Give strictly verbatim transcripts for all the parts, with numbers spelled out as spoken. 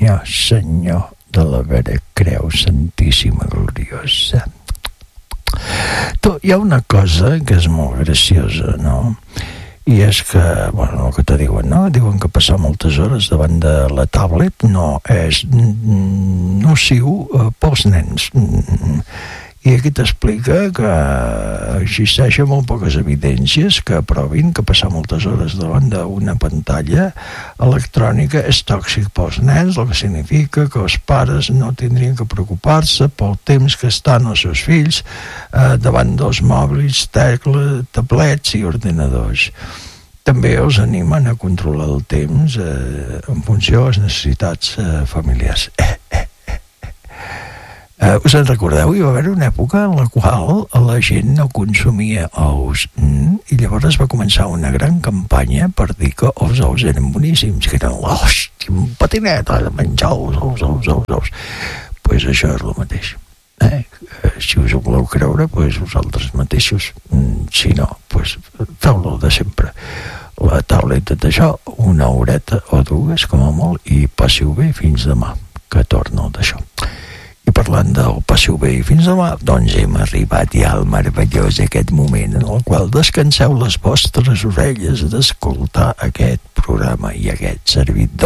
Senyor, Senyor de la Vera Creu Santíssima Gloriosa. Tu, hi ha una cosa que és molt graciosa, no? I és que, bueno, el que te diuen, no? Diuen que passar moltes hores davant de la tablet no és nociu pels nens. I aquí t'explica que existeixen molt poques evidències que provin que passar moltes hores davant d'una pantalla electrònica és tòxic pels nens, el que significa que els pares no tindrien que preocupar-se pel temps que estan els seus fills eh, davant dels mòbils, tecles, tablets i ordinadors. També els animen a controlar el temps eh, en funció de les necessitats eh, familiars. Eh, eh. Uh, us en recordeu? Hi va haver una època en la qual la gent no consumia ous mm, i llavors va començar una gran campanya per dir que els ous eren boníssims, que eren l'hòstia, un patinet, de menjar ous, ous, ous, ous, ous. Pues això és el mateix. Eh? Si us ho voleu creure, pues vosaltres mateixos. Mm, si no, pues feu-lo de sempre. La taula i tot això, una horeta o dues, com a molt, i passiu bé fins demà, que torno d'això. I parlant del passiu bé i fins demà, doncs hem arribat ja al meravellós aquest moment en el qual descanseu les vostres orelles d'escoltar aquest programa i aquest servidor.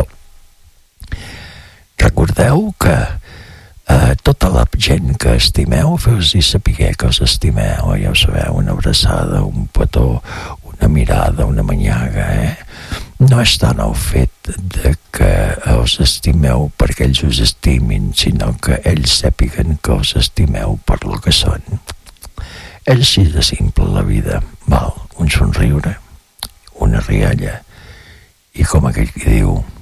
Recordeu que eh, tota la gent que estimeu, feu-vos saber que us estimeu, ja ho sabeu, una abraçada, un petó, una mirada, una manyaga, eh? No és tant el fet de que els estimeu perquè ells us estimin, sinó que ells sàpiguen que els estimeu per lo que són. És així de simple la vida, val? Un somriure, una rialla, i com aquell que diu,